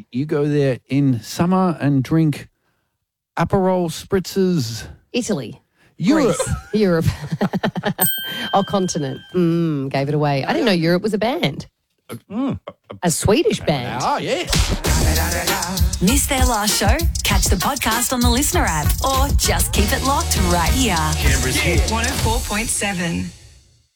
you go there in summer and drink Aperol spritzers. Italy. Europe. Greece. Europe. Oh, continent. Gave it away. I didn't know Europe was a band. A Swedish band. Oh, yes. Miss their last show? Catch the podcast on the Listener app or just keep it locked right here. Canberra's hit 104.7.